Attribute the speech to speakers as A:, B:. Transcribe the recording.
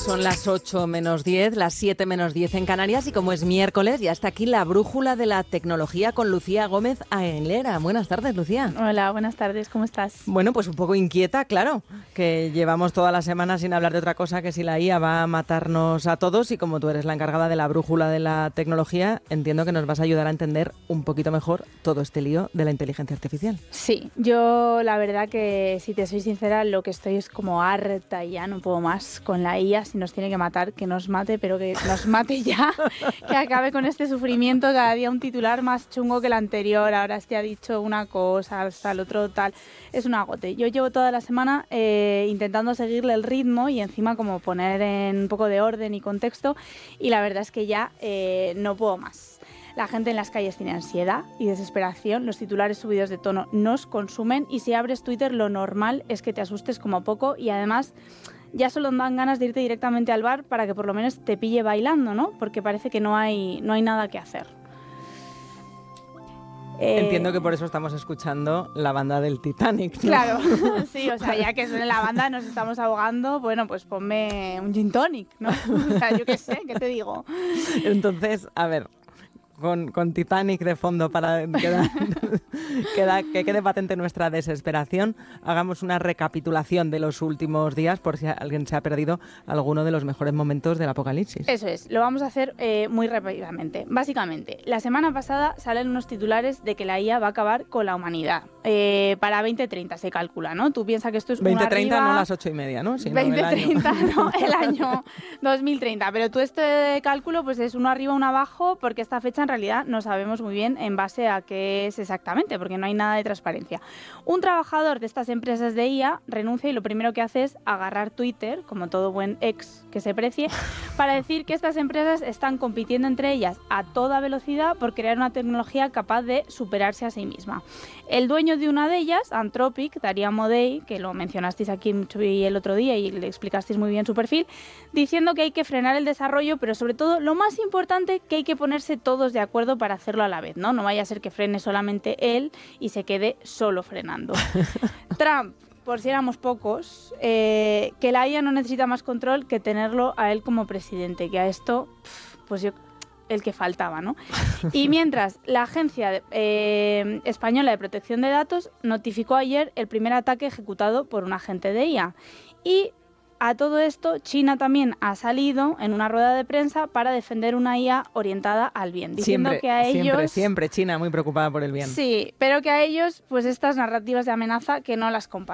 A: Son las 8 menos 10, las 7 menos 10 en Canarias, y como es miércoles, ya está aquí la brújula de la tecnología con Lucía Gómez Aguilera. Buenas tardes, Lucía.
B: Hola, buenas tardes, ¿cómo estás?
A: Bueno, pues un poco inquieta, claro, que llevamos toda la semana sin hablar de otra cosa que si la IA va a matarnos a todos, y como tú eres la encargada de la brújula de la tecnología, entiendo que nos vas a ayudar a entender un poquito mejor todo este lío de la inteligencia artificial.
B: Sí, yo la verdad que, si te soy sincera, lo que estoy es como harta ya, no puedo más con la IA. Si nos tiene que matar, que nos mate, pero que nos mate ya, que acabe con este sufrimiento. Cada día un titular más chungo que el anterior, ahora este ha dicho una cosa, hasta el otro tal, es un agote. Yo llevo toda la semana intentando seguirle el ritmo y encima como poner en un poco de orden y contexto, y la verdad es que ya no puedo más. La gente en las calles tiene ansiedad y desesperación, los titulares subidos de tono nos consumen, y si abres Twitter lo normal es que te asustes como poco, y además ya solo dan ganas de irte directamente al bar para que por lo menos te pille bailando, ¿no? Porque parece que no hay nada que hacer.
A: Entiendo que por eso estamos escuchando la banda del Titanic, ¿no?
B: Claro, sí, o sea, ya que suene la banda, nos estamos ahogando, bueno, pues ponme un gin tonic, ¿no? O sea, yo qué sé, ¿qué te digo?
A: Entonces, a ver, con Titanic de fondo para que quede patente nuestra desesperación, hagamos una recapitulación de los últimos días por si alguien se ha perdido alguno de los mejores momentos del apocalipsis.
B: Eso es, lo vamos a hacer muy rápidamente. Básicamente, la semana pasada salen unos titulares de que la IA va a acabar con la humanidad. Para 2030 se calcula, ¿no? Tú piensas que esto es
A: 2030,
B: arriba,
A: no las 8:30, ¿no? Sino
B: 2030, no, el año 2030. Pero tú este cálculo pues es uno arriba, uno abajo, porque esta fecha en realidad no sabemos muy bien en base a qué es exactamente, porque no hay nada de transparencia. Un trabajador de estas empresas de IA renuncia y lo primero que hace es agarrar Twitter, como todo buen ex que se precie, para decir que estas empresas están compitiendo entre ellas a toda velocidad por crear una tecnología capaz de superarse a sí misma. El dueño de una de ellas, Anthropic, Daria Modei, que lo mencionasteis aquí el otro día y le explicasteis muy bien su perfil, diciendo que hay que frenar el desarrollo, pero sobre todo, lo más importante, que hay que ponerse todos de acuerdo para hacerlo a la vez, ¿no? No vaya a ser que frene solamente él y se quede solo frenando. Trump, por si éramos pocos, que la IA no necesita más control que tenerlo a él como presidente, que a esto, pues yo, el que faltaba, ¿no? Y mientras, la Agencia Española de Protección de Datos notificó ayer el primer ataque ejecutado por un agente de IA. Y a todo esto, China también ha salido en una rueda de prensa para defender una IA orientada al bien, diciendo que a ellos...
A: Siempre China muy preocupada por el bien.
B: Sí, pero que a ellos, pues estas narrativas de amenaza que no las comparten.